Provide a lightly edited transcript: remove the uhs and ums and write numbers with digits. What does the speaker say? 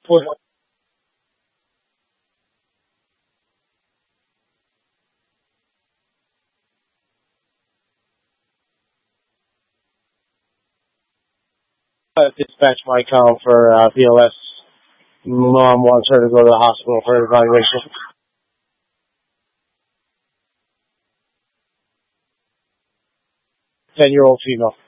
Dispatch my call for BLS. Mom wants her to go to the hospital for her evaluation. 10-year-old female.